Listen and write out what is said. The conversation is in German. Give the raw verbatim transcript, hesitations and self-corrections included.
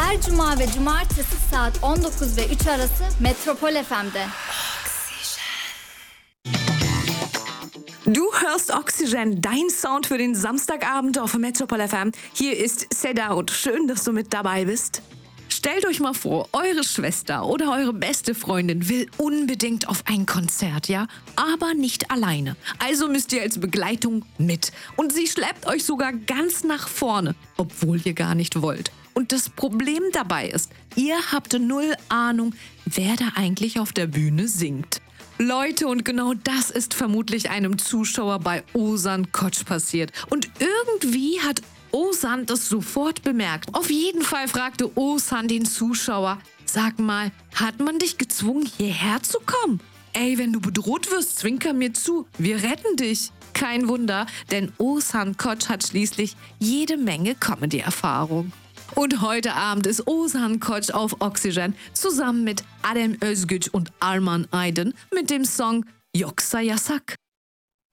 Her cuma ve cumartesi saat on dokuz ve üç arası Metropol F M'de. Du hörst Oxygen, dein Sound für den Samstagabend auf Metropol F M. Hier ist Seda und schön, dass du mit dabei bist. Stellt euch mal vor, eure Schwester oder eure beste Freundin will unbedingt auf ein Konzert, ja? Aber nicht alleine. Also müsst ihr als Begleitung mit. Und sie schleppt euch sogar ganz nach vorne, obwohl ihr gar nicht wollt. Und das Problem dabei ist, ihr habt null Ahnung, wer da eigentlich auf der Bühne singt. Leute, und genau das ist vermutlich einem Zuschauer bei Ozan Koç passiert. Und irgendwie hat Ozan das sofort bemerkt. Auf jeden Fall fragte Ozan den Zuschauer: Sag mal, hat man dich gezwungen, hierher zu kommen? Ey, wenn du bedroht wirst, zwinker mir zu. Wir retten dich. Kein Wunder, denn Ozan Koç hat schließlich jede Menge Comedy-Erfahrung. Und heute Abend ist Ozan Koç auf Oxygen zusammen mit Adem Özgüç und Arman Aydın mit dem Song Yoksa Yasak.